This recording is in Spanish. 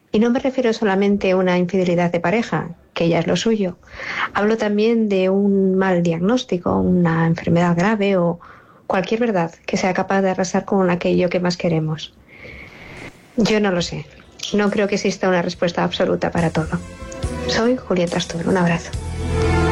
Y no me refiero solamente a una infidelidad de pareja, que ya es lo suyo. Hablo también de un mal diagnóstico, una enfermedad grave o cualquier verdad que sea capaz de arrasar con aquello que más queremos. Yo no lo sé. No creo que exista una respuesta absoluta para todo. Soy Julieta Astor. Un abrazo.